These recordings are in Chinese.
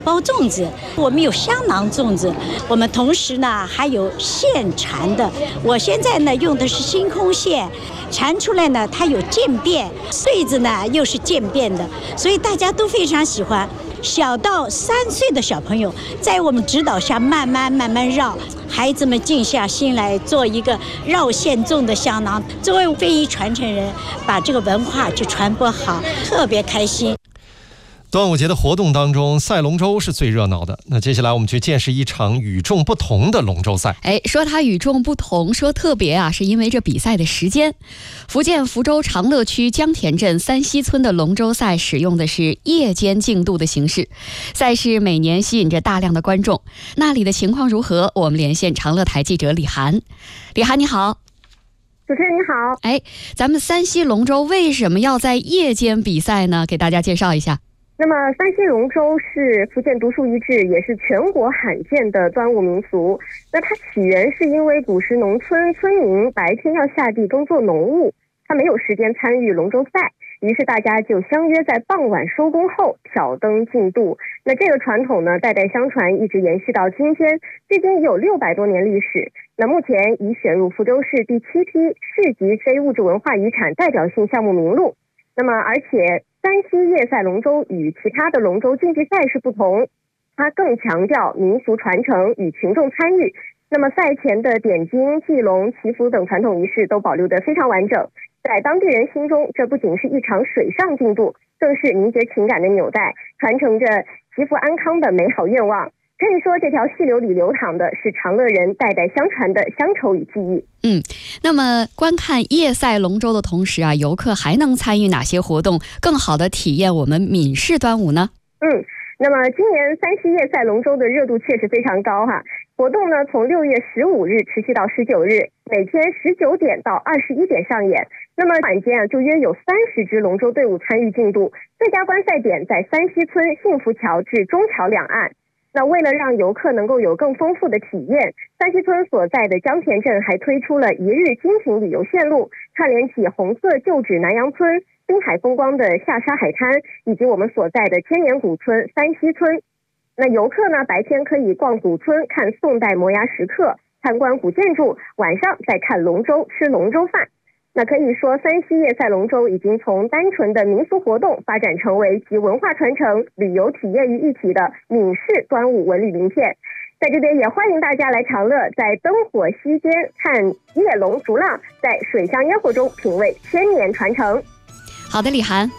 包粽子，我们有香囊粽子，我们同时呢还有现缠的。我现在呢用的是星空线，缠出来呢它有渐变，穗子呢又是渐变的，所以大家都非常喜欢。小到3岁的小朋友，在我们指导下慢慢绕，孩子们静下心来做一个绕线粽的香囊。作为非遗传承人，把这个文化就传播好，特别开心。 端午节的活动当中，赛龙舟是最热闹的。那接下来我们去见识一场与众不同的龙舟赛。 说它与众不同，说特别啊，是因为这比赛的时间。福建福州长乐区江田镇三溪村的龙舟赛使用的是夜间竞渡的形式，赛事每年吸引着大量的观众。那里的情况如何？我们连线长乐台记者李涵。李涵，你好。 主持人你好。 咱们三溪龙舟为什么要在夜间比赛呢？给大家介绍一下。 那么三溪龙舟是福建独树一帜，也是全国罕见的端午民俗。那它起源是因为古时农村村民白天要下地耕作农务，他没有时间参与龙舟赛，于是大家就相约在傍晚收工后挑灯竞渡。那这个传统呢，代代相传，一直延续到今天，至今已有600多年历史。那目前已选入福州市第7批市级非物质文化遗产代表性项目名录。那么而且三溪夜赛龙舟与其他的龙舟竞技赛事不同，它更强调民俗传承与群众参与。那么赛前的点睛、祭龙、祈福等传统仪式都保留得非常完整。在当地人心中，这不仅是一场水上竞渡，更是凝结情感的纽带，传承着祈福安康的美好愿望。可以说这条细流里流淌的是长乐人代代相传的乡愁与记忆。 那么观看夜赛龙舟的同时啊，游客还能参与哪些活动，更好的体验我们闽式端午呢？ 那么今年三溪夜赛龙舟的热度确实非常高哈。活动呢从6月15日持续到19日，每天19点到21点上演。那么晚间就约有30支龙舟队伍参与竞渡，最佳观赛点在三溪村幸福桥至中桥两岸。那为了让游客能够有更丰富的体验，三溪村所在的江田镇还推出了1日精品旅游线路，串联起红色旧址南阳村、滨海风光的下沙海滩，以及我们所在的千年古村三溪村。那游客呢，白天可以逛古村看宋代摩崖石刻，参观古建筑，晚上再看龙舟吃龙舟饭。那可以说三溪夜赛龙舟已经从单纯的民俗活动发展成为集文化传承、旅游体验于一体的闽式端午文旅名片。在这边也欢迎大家来长乐，在灯火溪间看夜龙逐浪，在水上烟火中品味千年传承。 好的，李涵。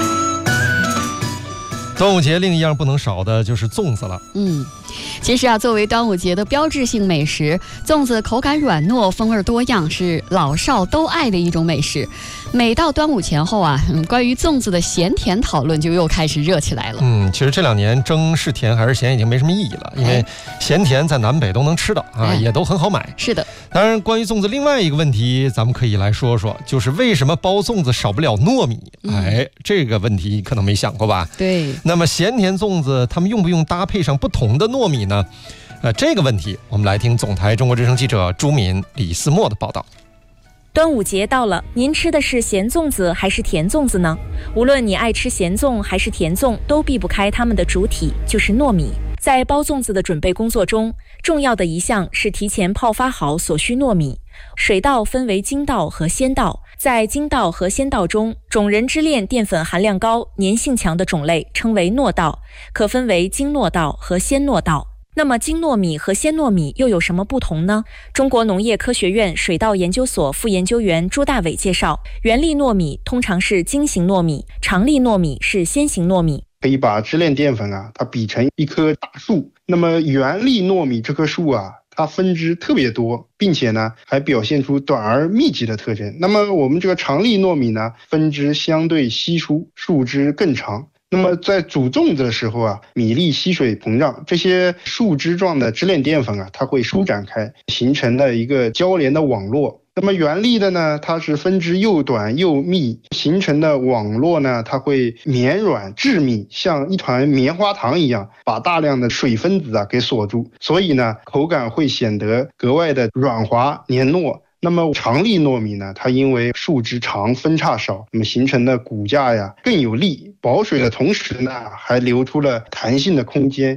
端午节另一样不能少的就是粽子了。 其实啊，作为端午节的标志性美食，粽子口感软糯，风味多样，是老少都爱的一种美食。每到端午前后啊，关于粽子的咸甜讨论就又开始热起来了。 其实这2年蒸是甜还是咸已经没什么意义了，因为咸甜在南北都能吃到啊，也都很好买。 是的。 当然，关于粽子另外一个问题，咱们可以来说说，就是为什么包粽子少不了糯米？这个问题可能没想过吧？ 对。 那么咸甜粽子，他们用不用搭配上不同的糯米呢？这个问题，我们来听总台中国之声记者朱敏、李思墨的报道。 端午节到了，您吃的是咸粽子还是甜粽子呢？无论你爱吃咸粽还是甜粽，都避不开它们的主体，就是糯米。在包粽子的准备工作中，重要的一项是提前泡发好所需糯米。水稻分为精稻和鲜稻，在精稻和鲜稻中，种仁之链淀粉含量高、粘性强的种类称为糯稻，可分为精糯稻和鲜糯稻。那么精糯米和鲜糯米又有什么不同呢？中国农业科学院水稻研究所副研究员朱大伟介绍，圆粒糯米通常是精型糯米，长粒糯米是鲜型糯米。 可以把支链淀粉它比成一棵大树，那么圆粒糯米这棵树它分支特别多，并且呢还表现出短而密集的特征。那么我们这个长粒糯米呢，分支相对稀疏，树枝更长。那么在煮粽子的时候米粒吸水膨胀，这些树枝状的支链淀粉它会舒展开，形成了一个交连的网络。那么圆粒的呢，它是分支又短又密，形成的网络呢，它会绵软致密，像一团棉花糖一样，把大量的水分子给锁住，所以呢，口感会显得格外的软滑黏糯。那么长粒糯米呢，它因为树枝长分叉少，那么形成的骨架更有力，保水的同时呢，还留出了弹性的空间，